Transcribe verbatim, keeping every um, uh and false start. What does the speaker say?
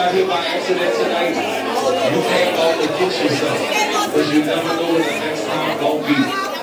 out here by accident tonight, you can't go to get yourself. Because you never know what the next time gonna be.